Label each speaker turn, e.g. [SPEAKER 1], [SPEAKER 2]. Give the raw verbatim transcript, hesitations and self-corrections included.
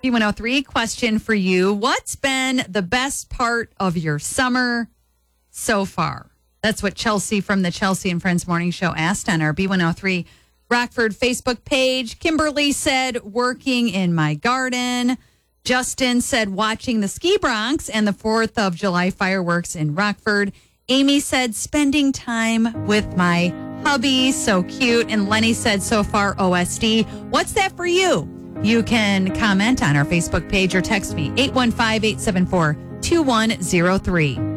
[SPEAKER 1] B one oh three question for you. What's been the best part of your summer so far? That's what Chelsea from the Chelsea and Friends Morning Show asked on our B one oh three Rockford Facebook page. Kimberly said, working in my garden. Justin said, watching the Ski Bronx and the fourth of July fireworks in Rockford. Amy said, spending time with my hubby. So cute. And Lenny said, so far, O S D. What's that for you? You can comment on our Facebook page or text me, eight one five, eight seven four, two one zero three.